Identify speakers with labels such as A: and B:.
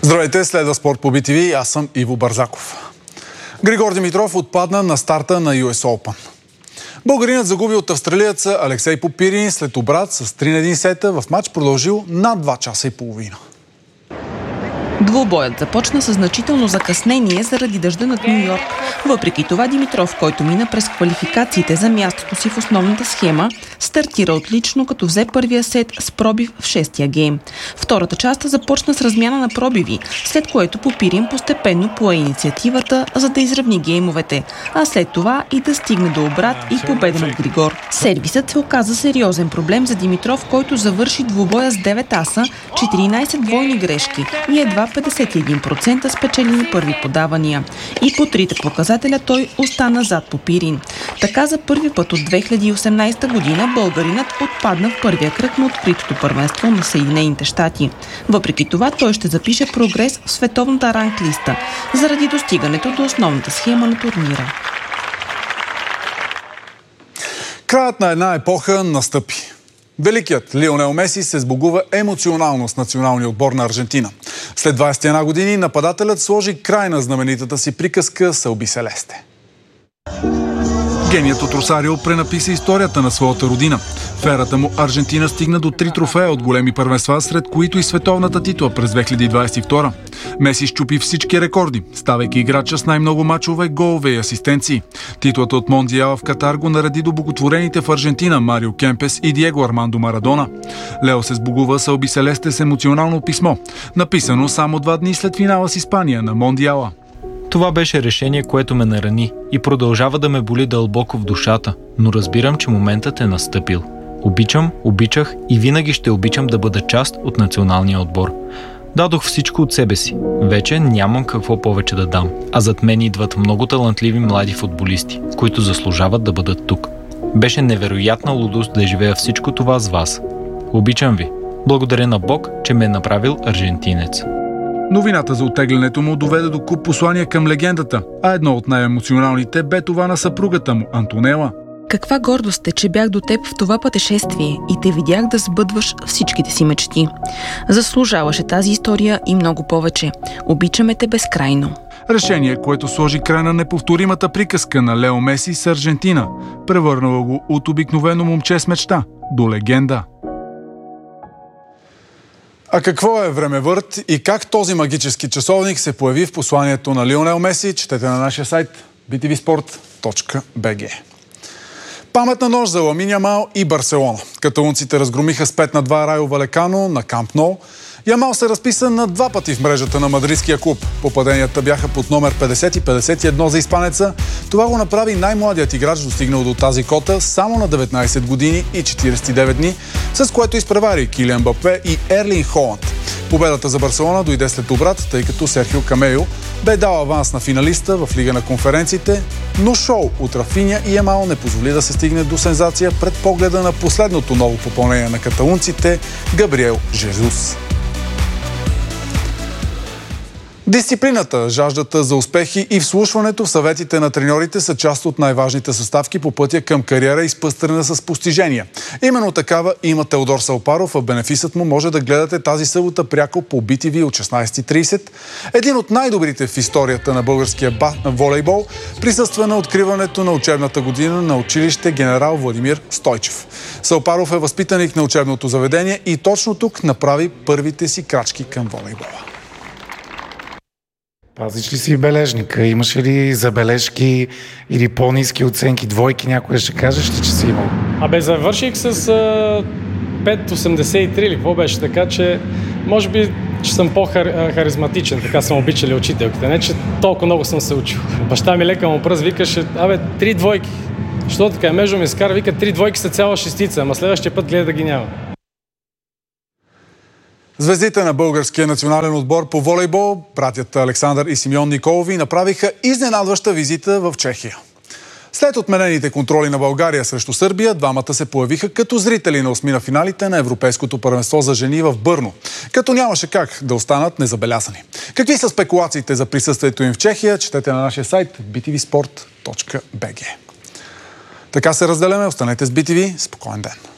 A: Здравейте, следва спорт по BTV. Аз съм Иво Барзаков. Григор Димитров отпадна на старта на US Open. Българинът загуби от австралиеца Алексей Попирин след обрат с 3-1 сета в матч, продължил над 2 часа и половина.
B: Двубоят започна със значително закъснение заради дъжда над Ню Йорк. Въпреки това Димитров, който мина през квалификациите за мястото си в основната схема, стартира отлично, като взе първия сет с пробив в 6-я гейм. Втората част започна с размяна на пробиви, след което Попирин постепенно пое инициативата, за да изравни геймовете, а след това и да стигне до обрат и победа над Григор. Сервисът се оказа сериозен проблем за Димитров, който завърши двубоя с 9 аса, 14 двойни грешки и едва 51% спечелени първи подавания. И по трите показателя той остана зад Попирин. Така за първи път от 2018 година българинът отпадна в първия кръг на откритото първенство на Съединените щати. Въпреки това той ще запише прогрес в световната ранглиста заради достигането до основната схема на турнира.
A: Краят на една епоха настъпи. Великият Лионел Меси се сбогува емоционално с националния отбор на Аржентина. След 21 години нападателят сложи край на знаменитата си приказка с Албиселесте. Геният от Росарио пренаписа историята на своята родина. В ерата му Аржентина стигна до 3 трофея от големи първенства, сред които и световната титла през 2022. Меси счупи всички рекорди, ставайки играча с най-много мачове, голове и асистенции. Титлата от Мондиала в Катар го нареди до боготворените в Аржентина Марио Кемпес и Диего Армандо Марадона. Лео се сбогува с Албиселесте с емоционално писмо, написано само 2 дни след финала с Испания на Мондиала.
C: Това беше решение, което ме нарани и продължава да ме боли дълбоко в душата, но разбирам, че моментът е настъпил. Обичам, обичах и винаги ще обичам да бъда част от националния отбор. Дадох всичко от себе си. Вече нямам какво повече да дам. А зад мен идват много талантливи млади футболисти, които заслужават да бъдат тук. Беше невероятна лудост да живея всичко това с вас. Обичам ви. Благодаря на Бог, че ме е направил аржентинец.
A: Новината за оттеглянето му доведе до куп послания към легендата, а едно от най-емоционалните бе това на съпругата му, Антонела.
B: Каква гордост е, че бях до теб в това пътешествие и те видях да сбъдваш всичките си мечти. Заслужаваше тази история и много повече. Обичаме те безкрайно.
A: Решение, което сложи край на неповторимата приказка на Лео Меси с Аржентина, превърнало го от обикновено момче с мечта до легенда. А какво е времевърт и как този магически часовник се появи в посланието на Лионел Меси, четете на нашия сайт btvsport.bg. Паметна нощ за Ламин Ямал и Барселона. Каталунците разгромиха с 5-2 Райо Валекано на Камп Ноу. Ямал се разписа на 2 пъти в мрежата на мадридския клуб. Попаденията бяха под номер 50 и 51 за испанеца. Това го направи най-младият играч, достигнал до тази кота само на 19 години и 49 дни, с което изпревари Килиан Мбапе и Ерлинг Холанд. Победата за Барселона дойде след обрат, тъй като Серхио Камейо бе дал аванс на финалиста в Лига на конференциите, но шоу от Рафиня и Ямал не позволи да се стигне до сензация пред погледа на последното ново попълнение на каталунците – Габриел Жезус. Дисциплината, жаждата за успехи и вслушването в съветите на треньорите са част от най-важните съставки по пътя към кариера, изпъстрена с постижения. Именно такава има Теодор Салпаров, а бенефисът му може да гледате тази събота пряко по BTV от 16:30. Един от най-добрите в историята на българския волейбол присъства на откриването на учебната година на училище Генерал Владимир Стойчев. Салпаров е възпитаник на учебното заведение и точно тук направи първите си крачки към волейбола.
D: Пазиш ли си бележника? Имаш ли забележки или по-ниски оценки, двойки, някоя ще кажеш ли, че си имал?
E: Завърших с 5,83 или какво беше, така че може би, че съм по-харизматичен, така съм обичали учителките, не че толкова много съм се учил. Баща ми лека му пръст, викаше, 3 двойки. Що така, между ми скара, вика 3 двойки са цяла шестица, ама следващия път гледа да ги няма.
A: Звездите на българския национален отбор по волейбол, братята Александър и Симеон Николови, направиха изненадваща визита в Чехия. След отменените контроли на България срещу Сърбия, двамата се появиха като зрители на осмина финалите на Европейското първенство за жени в Бърно, като нямаше как да останат незабелязани. Какви са спекулациите за присъствието им в Чехия, четете на нашия сайт btvsport.bg. Така се разделяме, останете с BTV, спокоен ден.